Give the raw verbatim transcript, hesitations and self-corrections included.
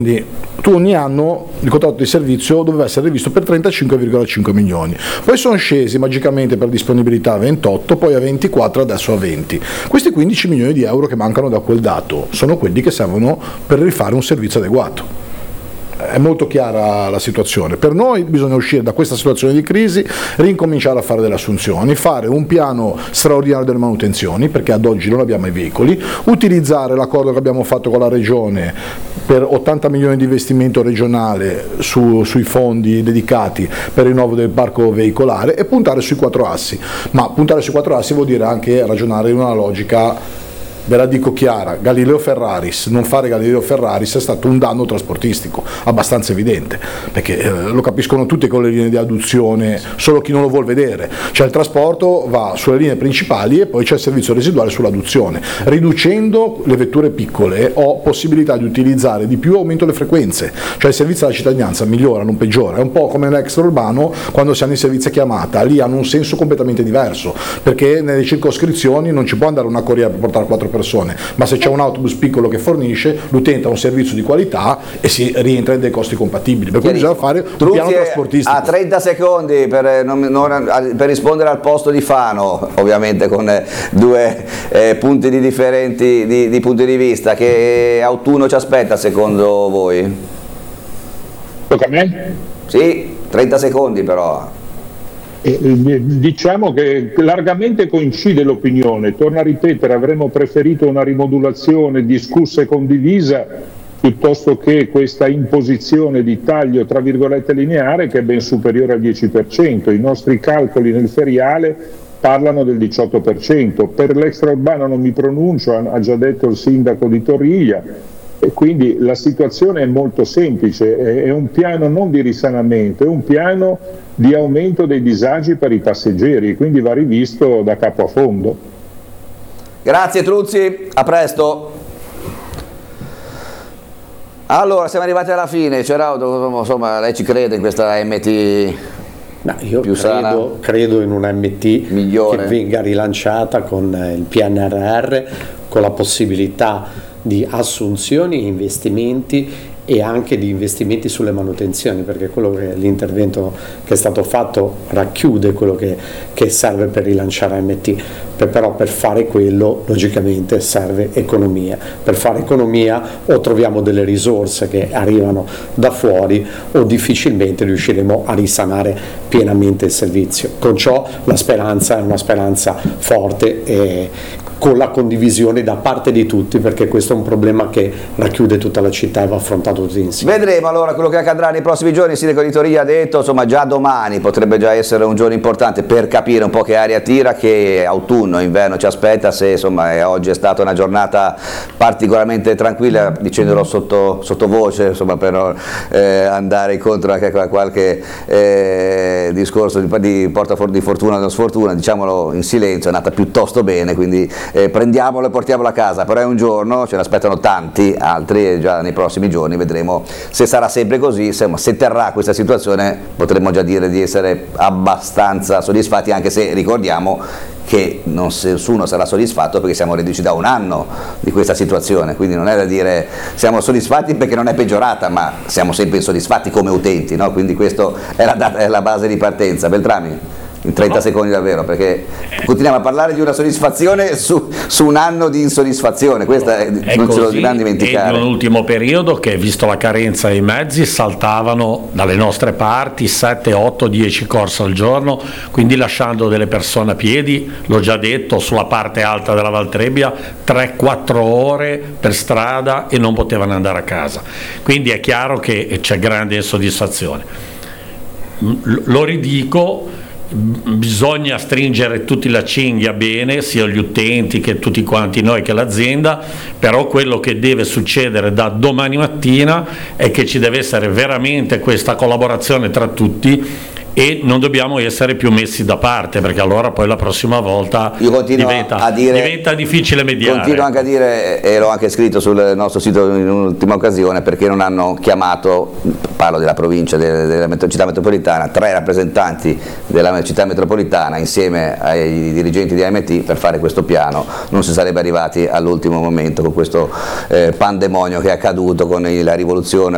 Quindi tu ogni anno il contratto di servizio doveva essere rivisto per trentacinque virgola cinque milioni, poi sono scesi magicamente per disponibilità a ventotto, poi a ventiquattro, adesso a venti. Questi quindici milioni di euro che mancano da quel dato sono quelli che servono per rifare un servizio adeguato. È molto chiara la situazione. Per noi bisogna uscire da questa situazione di crisi, rincominciare a fare delle assunzioni, fare un piano straordinario delle manutenzioni, perché ad oggi non abbiamo i veicoli, utilizzare l'accordo che abbiamo fatto con la Regione per ottanta milioni di investimento regionale su, sui fondi dedicati per il rinnovo del parco veicolare e puntare sui quattro assi. Ma puntare sui quattro assi vuol dire anche ragionare in una logica, ve la dico chiara, Galileo Ferraris. Non fare Galileo Ferraris è stato un danno trasportistico abbastanza evidente, perché eh, lo capiscono tutti con le linee di adduzione, solo chi non lo vuol vedere. Cioè il trasporto va sulle linee principali e poi c'è il servizio residuale sull'adduzione. Riducendo le vetture piccole ho possibilità di utilizzare di più, aumento le frequenze, cioè il servizio alla cittadinanza migliora, non peggiora. È un po' come nell'extraurbano quando si hanno i servizi a chiamata, lì hanno un senso completamente diverso, perché nelle circoscrizioni non ci può andare una corriera per portare quattro persone, ma se c'è un autobus piccolo che fornisce, l'utente ha un servizio di qualità e si rientra in dei costi compatibili, per cui bisogna fare un Truzzi piano trasportistico. A trenta secondi per, non, non, per rispondere al posto di Fano, ovviamente con due eh, punti di differenti di, di punti di vista. Che autunno ci aspetta secondo voi? Tocca a me? Sì, trenta secondi però. Eh, diciamo che largamente coincide l'opinione, torno a ripetere, avremmo preferito una rimodulazione discussa e condivisa piuttosto che questa imposizione di taglio tra virgolette lineare che è ben superiore al dieci per cento. I nostri calcoli nel feriale parlano del diciotto per cento, per l'extraurbano non mi pronuncio, ha già detto il sindaco di Torriglia. E quindi la situazione è molto semplice, è un piano non di risanamento, è un piano di aumento dei disagi per i passeggeri, quindi va rivisto da capo a fondo. Grazie Truzzi, a presto. Allora, siamo arrivati alla fine, Ceraudo, insomma, lei ci crede in questa M T? No, io più credo, credo in una M T migliore, che venga rilanciata con il P N R R, con la possibilità di assunzioni, investimenti e anche di investimenti sulle manutenzioni, perché quello che l'intervento che è stato fatto racchiude quello che, che serve per rilanciare M T. Per, però per fare quello logicamente serve economia. Per fare economia o troviamo delle risorse che arrivano da fuori o difficilmente riusciremo a risanare pienamente il servizio. Con ciò la speranza è una speranza forte e con la condivisione da parte di tutti, perché questo è un problema che racchiude tutta la città e va affrontato tutti insieme. Vedremo allora quello che accadrà nei prossimi giorni. Il sindaco di Torriglia ha detto, insomma, già domani potrebbe già essere un giorno importante per capire un po' che aria tira, che autunno e inverno ci aspetta, se insomma oggi è stata una giornata particolarmente tranquilla, dicendolo sotto, sottovoce, insomma, per non eh, andare incontro anche a qualche eh, discorso di, di porta for, di fortuna o non sfortuna, diciamolo in silenzio, è andata piuttosto bene, quindi Eh, prendiamolo e portiamolo a casa. Però è un giorno, ce ne aspettano tanti altri e già nei prossimi giorni vedremo se sarà sempre così. Insomma, se terrà questa situazione potremmo già dire di essere abbastanza soddisfatti, anche se ricordiamo che non, nessuno sarà soddisfatto perché siamo reduci da un anno di questa situazione, quindi non è da dire siamo soddisfatti perché non è peggiorata, ma siamo sempre insoddisfatti come utenti, no? Quindi questa è la, data, è la base di partenza. Beltrami? In trenta no. secondi davvero, perché continuiamo a parlare di una soddisfazione su, su un anno di insoddisfazione, questa è, è non così, ce lo dobbiamo dimenticare. È in un ultimo periodo che, visto la carenza dei mezzi, saltavano dalle nostre parti sette, otto, dieci corse al giorno, quindi lasciando delle persone a piedi, l'ho già detto, sulla parte alta della Valtrebbia, tre quattro ore per strada e non potevano andare a casa. Quindi è chiaro che c'è grande insoddisfazione. Lo ridico, bisogna stringere tutti la cinghia bene, sia gli utenti che tutti quanti noi che l'azienda, però quello che deve succedere da domani mattina è che ci deve essere veramente questa collaborazione tra tutti e non dobbiamo essere più messi da parte, perché allora poi la prossima volta diventa, a dire, diventa difficile mediare. Continuo anche a dire, e l'ho anche scritto sul nostro sito in un'ultima occasione, perché non hanno chiamato, parlo della provincia, della, della città metropolitana, tre rappresentanti della città metropolitana insieme ai dirigenti di A M T per fare questo piano. Non si sarebbe arrivati all'ultimo momento con questo eh, pandemonio che è accaduto con la rivoluzione